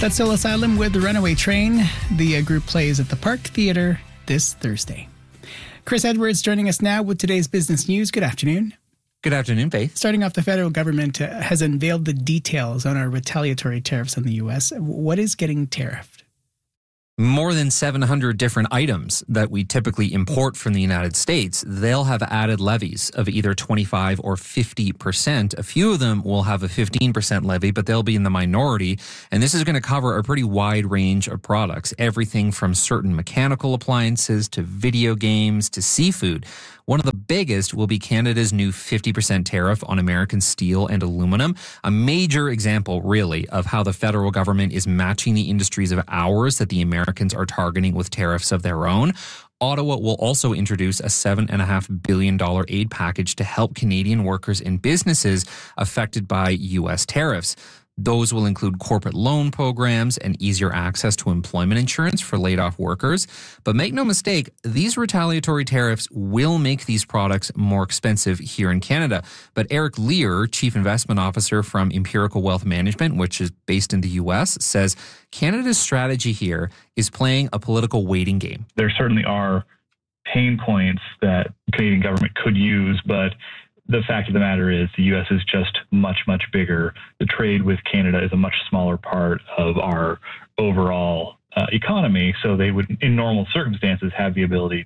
That's Soul Asylum with The Runaway Train. The group plays at the Park Theatre this Thursday. Chris Edwards joining us now with today's business news. Good afternoon. Good afternoon, Faith. Starting off, the federal government has unveiled the details on our retaliatory tariffs on the U.S. What is getting tariffed? More than 700 different items that we typically import from the United States, they'll have added levies of either 25 or 50%. A few of them will have a 15% levy, but they'll be in the minority. And this is going to cover a pretty wide range of products, everything from certain mechanical appliances to video games to seafood. One of the biggest will be Canada's new 50% tariff on American steel and aluminum, a major example, really, of how the federal government is matching the industries of ours that the Americans are targeting with tariffs of their own. Ottawa will also introduce a $7.5 billion aid package to help Canadian workers and businesses affected by U.S. tariffs. Those will include corporate loan programs and easier access to employment insurance for laid-off workers. But make no mistake, these retaliatory tariffs will make these products more expensive here in Canada. But Eric Lear, Chief Investment Officer from Empirical Wealth Management, which is based in the U.S., says Canada's strategy here is playing a political waiting game. There certainly are pain points that the Canadian government could use, but the fact of the matter is the U.S. is just much, much bigger. The trade with Canada is a much smaller part of our overall economy. So they would, in normal circumstances, have the ability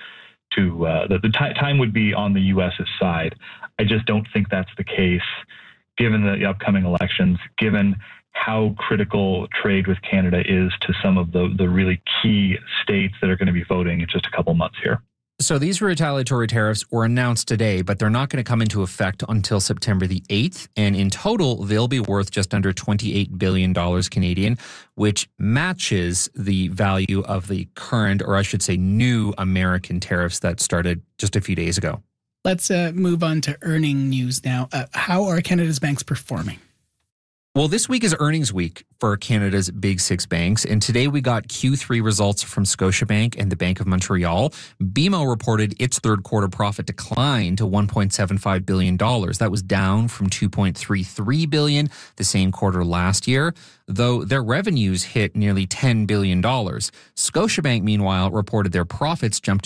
time would be on the U.S.'s side. I just don't think that's the case given the upcoming elections, given how critical trade with Canada is to some of the really key states that are going to be voting in just a couple months here. So these retaliatory tariffs were announced today, but they're not going to come into effect until September the 8th. And in total, they'll be worth just under $28 billion Canadian, which matches the value of the current, or I should say new American tariffs that started just a few days ago. Let's move on to earning news now. How are Canada's banks performing? Well, this week is earnings week for Canada's big six banks, and today we got Q3 results from Scotiabank and the Bank of Montreal. BMO reported its third quarter profit declined to $1.75 billion. That was down from $2.33 billion the same quarter last year, though their revenues hit nearly $10 billion. Scotiabank, meanwhile, reported their profits jumped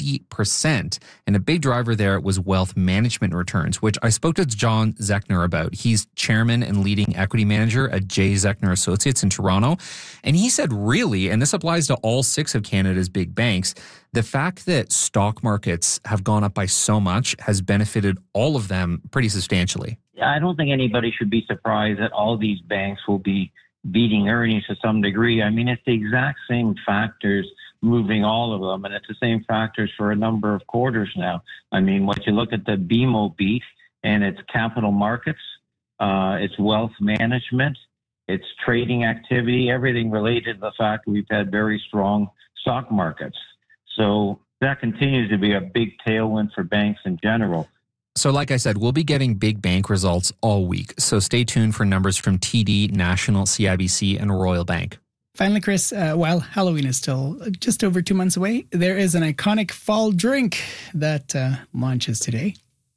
20%, and a big driver there was wealth management returns, which I spoke to John Zechner about. He's chairman and leading equity manager at J. Zechner Associates in Toronto. And he said, really, and this applies to all six of Canada's big banks, the fact that stock markets have gone up by so much has benefited all of them pretty substantially. I don't think anybody should be surprised that all these banks will be beating earnings to some degree. I mean, it's the exact same factors moving all of them, and it's the same factors for a number of quarters now. I mean, when you look at the BMO beat, and it's capital markets, it's wealth management, it's trading activity, everything related to the fact that we've had very strong stock markets. So that continues to be a big tailwind for banks in general. So like I said, we'll be getting big bank results all week. So stay tuned for numbers from TD, National, CIBC, and Royal Bank. Finally, Chris, while Halloween is still just over 2 months away, there is an iconic fall drink that launches today.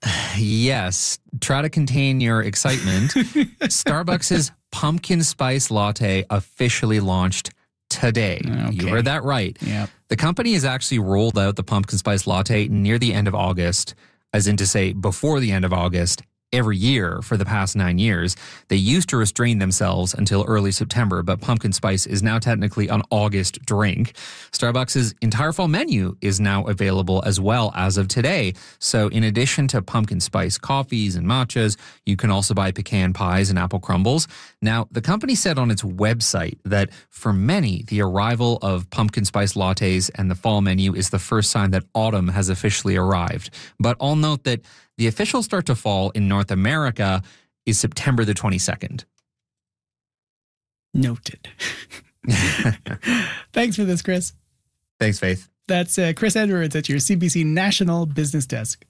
Yes. Try to contain your excitement. Starbucks' pumpkin spice latte officially launched today. Okay. You heard that right. Yep. The company has actually rolled out the pumpkin spice latte near the end of August, as in to say before the end of August, every year for the past 9 years. They used to restrain themselves until early September, but pumpkin spice is now technically an August drink. Starbucks' entire fall menu is now available as well as of today. So in addition to pumpkin spice coffees and matchas, you can also buy pecan pies and apple crumbles. Now, the company said on its website that for many, the arrival of pumpkin spice lattes and the fall menu is the first sign that autumn has officially arrived. But I'll note that the official start to fall in North America is September the 22nd. Noted. Thanks for this, Chris. Thanks, Faith. That's Chris Edwards at your CBC National Business Desk.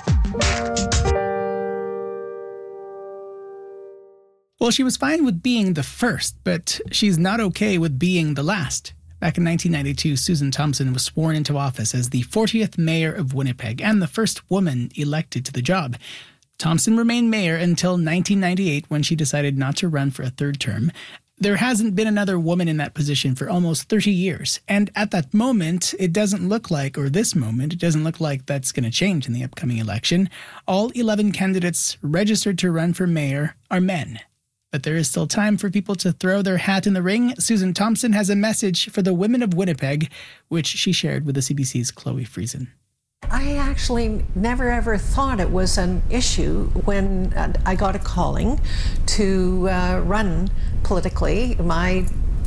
Well, she was fine with being the first, but she's not okay with being the last. Back in 1992, Susan Thompson was sworn into office as the 40th mayor of Winnipeg and the first woman elected to the job. Thompson remained mayor until 1998 when she decided not to run for a third term. There hasn't been another woman in that position for almost 30 years. And at that moment, it doesn't look like, or this moment, it doesn't look like that's going to change in the upcoming election. All 11 candidates registered to run for mayor are men. But there is still time for people to throw their hat in the ring. Susan Thompson has a message for the women of Winnipeg, which she shared with the CBC's Chloe Friesen. I actually never ever thought it was an issue when I got a calling to run politically. My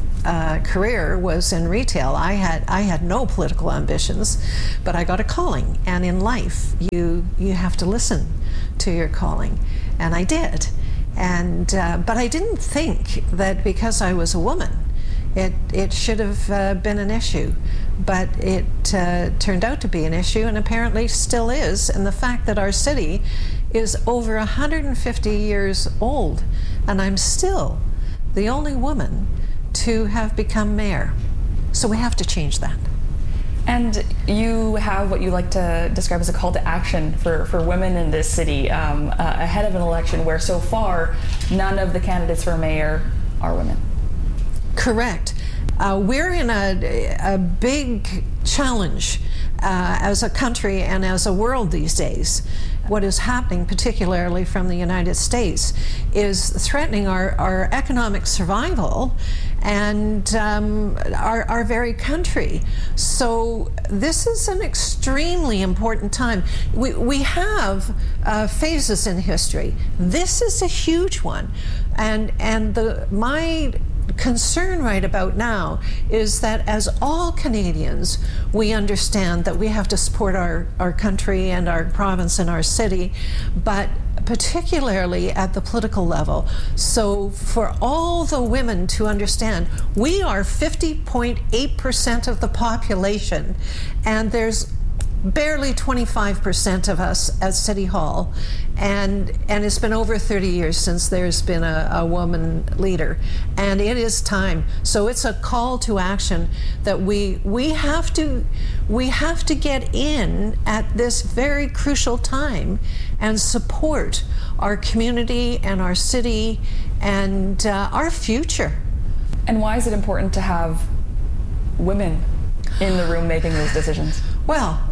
career was in retail. I had no political ambitions, but I got a calling. And in life, you have to listen to your calling, and I did. And but I didn't think that because I was a woman, it should have been an issue. But it turned out to be an issue, and apparently still is. And the fact that our city is over 150 years old, and I'm still the only woman to have become mayor. So we have to change that. And you have what you like to describe as a call to action for women in this city ahead of an election where so far none of the candidates for mayor are women. Correct. We're in a big challenge as a country and as a world these days. What is happening, particularly from the United States, is threatening our economic survival and our very country. So this is an extremely important time. We have phases in history. This is a huge one, and my concern right about now is that as all Canadians, we understand that we have to support our country and our province and our city, but particularly at the political level. So for all the women to understand, we are 50.8% of the population, and there's barely 25% of us at City Hall, and it's been over 30 years since there's been a woman leader, and it is time. So it's a call to action that we have to get in at this very crucial time and support our community and our city and our future. And why is it important to have women in the room making those decisions? Well,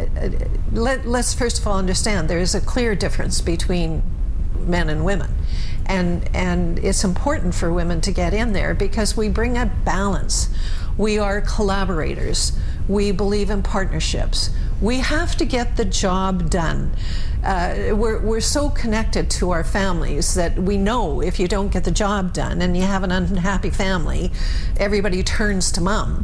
let's first of all understand there is a clear difference between men and women, and it's important for women to get in there because we bring a balance. We are collaborators. We believe in partnerships. We have to get the job done. We're so connected to our families that we know if you don't get the job done and you have an unhappy family, everybody turns to mom.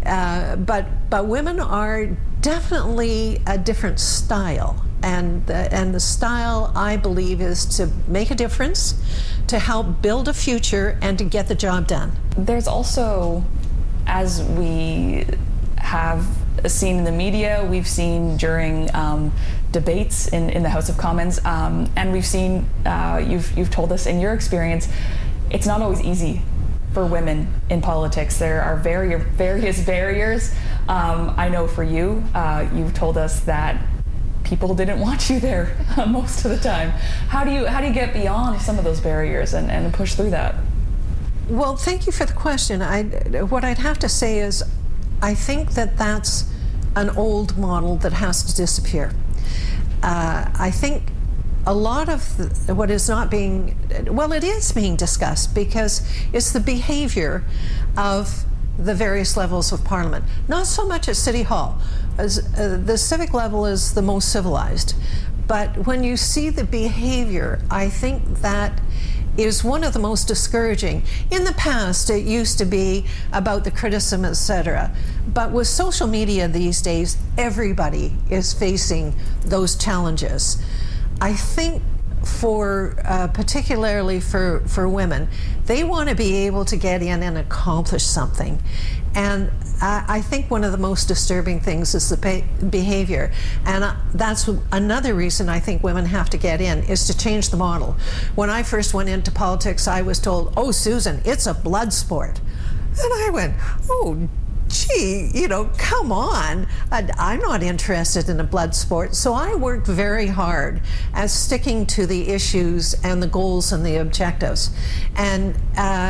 But women are definitely a different style. And the style, I believe, is to make a difference, to help build a future, and to get the job done. There's also, as we have seen in the media, we've seen during debates in the House of Commons, and we've seen, you've told us in your experience, it's not always easy for women in politics. There are various barriers. I know for you, you've told us that people didn't want you there most of the time. How do you get beyond some of those barriers and push through that? Well, thank you for the question. What I'd have to say is, I think that that's an old model that has to disappear. I think a lot of what is not being, well, it is being discussed because it's the behavior of the various levels of Parliament. Not so much at City Hall. The civic level is the most civilized. But when you see the behavior, I think that is one of the most discouraging. In the past, it used to be about the criticism, etc. But with social media these days, everybody is facing those challenges. I think particularly for women, they want to be able to get in and accomplish something. And I think one of the most disturbing things is the behavior. And that's another reason I think women have to get in, is to change the model. When I first went into politics, I was told, "Oh, Susan, it's a blood sport." And I went, "Oh, gee, come on. I'm not interested in a blood sport." So I worked very hard at sticking to the issues and the goals and the objectives. And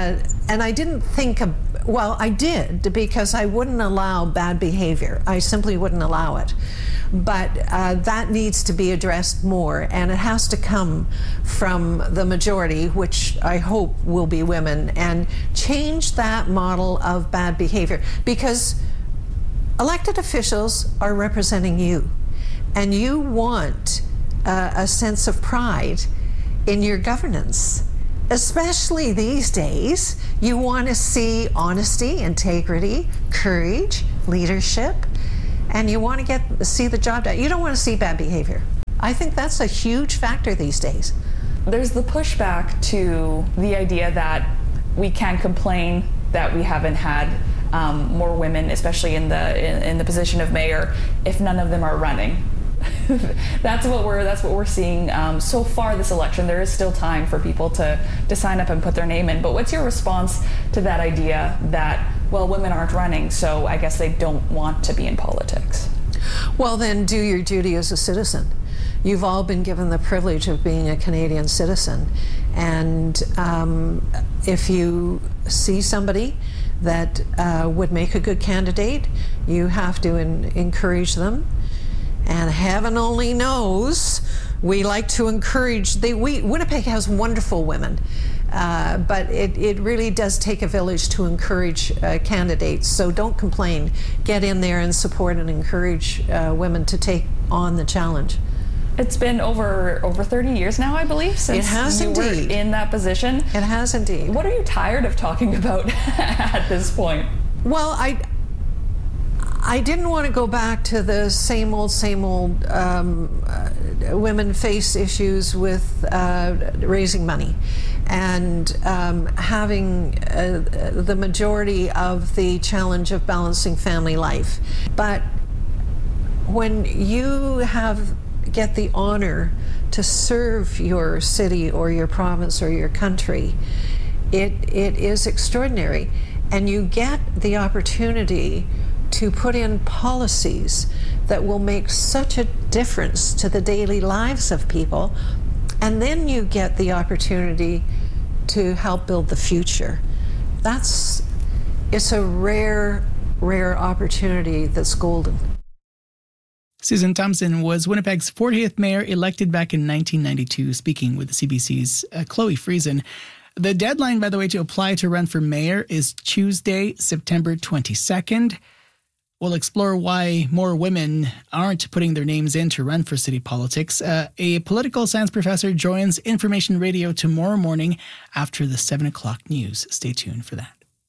And I didn't think of, well, I did, because I wouldn't allow bad behavior. I simply wouldn't allow it. But that needs to be addressed more, and it has to come from the majority, which I hope will be women, and change that model of bad behavior. Because elected officials are representing you, and you want a sense of pride in your governance. Especially these days, you want to see honesty, integrity, courage, leadership, and you want to see the job done. You don't want to see bad behavior. I think that's a huge factor these days. There's the pushback to the idea that we can complain that we haven't had more women, especially in the position of mayor, if none of them are running. That's what we're seeing so far this election. There is still time for people to sign up and put their name in. But what's your response to that idea that, well, women aren't running, so I guess they don't want to be in politics? Well, then do your duty as a citizen. You've all been given the privilege of being a Canadian citizen. And if you see somebody that would make a good candidate, you have to encourage them. And heaven only knows, we like to encourage. Winnipeg has wonderful women, but it really does take a village to encourage candidates. So don't complain. Get in there and support and encourage women to take on the challenge. It's been over 30 years now, I believe, since you were in that position. It has indeed. What are you tired of talking about at this point? Well, I didn't want to go back to the same old women face issues with raising money and having the majority of the challenge of balancing family life. But when you get the honor to serve your city or your province or your country, it is extraordinary. And you get the opportunity to put in policies that will make such a difference to the daily lives of people, and then you get the opportunity to help build the future. It's a rare opportunity that's golden. Susan Thompson was Winnipeg's 40th mayor, elected back in 1992, speaking with the CBC's Chloe Friesen. The deadline, by the way, to apply to run for mayor is Tuesday, September 22nd. We'll explore why more women aren't putting their names in to run for city politics. A political science professor joins Information Radio tomorrow morning after the 7 o'clock news. Stay tuned for that.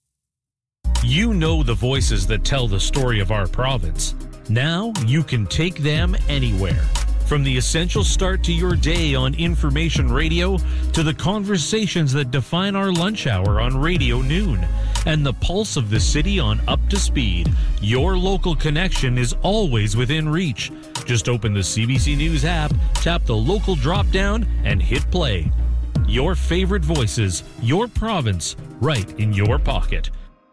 You know the voices that tell the story of our province. Now you can take them anywhere. From the essential start to your day on Information Radio to the conversations that define our lunch hour on Radio Noon and the pulse of the city on Up to Speed, your local connection is always within reach. Just open the CBC News app, tap the local drop-down, and hit play. Your favorite voices, your province, right in your pocket.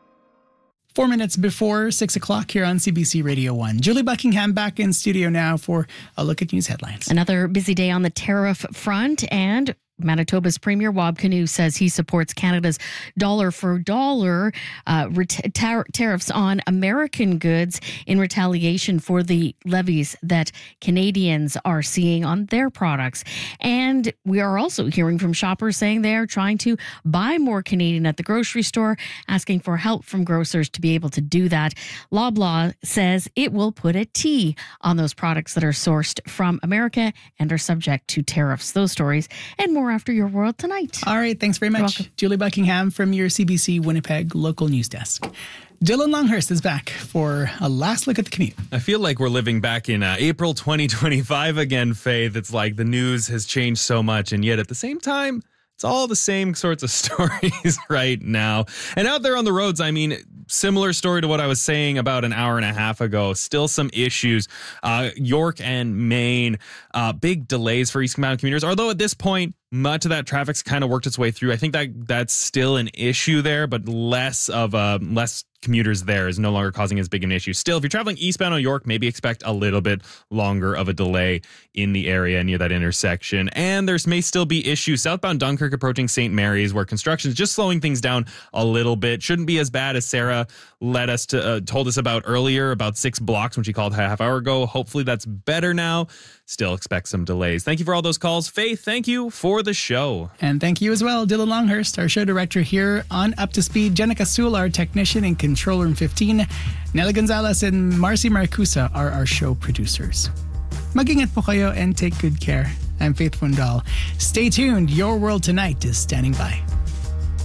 4 minutes before 6 o'clock here on CBC Radio 1. Julie Buckingham back in studio now for a look at news headlines. Another busy day on the tariff front, and Manitoba's Premier Wab Kinew says he supports Canada's dollar-for-dollar tariffs on American goods in retaliation for the levies that Canadians are seeing on their products. And we are also hearing from shoppers saying they are trying to buy more Canadian at the grocery store, asking for help from grocers to be able to do that. Loblaw says it will put a T on those products that are sourced from America and are subject to tariffs. Those stories and more after your world tonight. All right, thanks very much. Julie Buckingham from your CBC Winnipeg local news desk. Dylan Longhurst is back for a last look at the commute. I feel like we're living back in April 2025 again, Faith. It's like the news has changed so much, and yet at the same time, it's all the same sorts of stories right now. And out there on the roads, I mean, similar story to what I was saying about an hour and a half ago. Still some issues. York and Maine, big delays for eastbound commuters. Although at this point, much of that traffic's kind of worked its way through. I think that's still an issue there, but less commuters there is no longer causing as big an issue. Still, if you're traveling eastbound on York, maybe expect a little bit longer of a delay in the area near that intersection. And there may still be issues southbound Dunkirk approaching St. Mary's, where construction is just slowing things down a little bit. Shouldn't be as bad as Sarah told us about earlier, about 6 blocks when she called a half hour ago. Hopefully that's better now. Still expect some delays. Thank you for all those calls. Faith, thank you for the show. And thank you as well, Dylan Longhurst, our show director here on Up to Speed, Jenica Sewell, our technician in Control Room 15, Nelly Gonzalez and Marcy Marcusa are our show producers. Mag-ingat po kayo and take good care. I'm Faith Fundal. Stay tuned. Your World Tonight is standing by.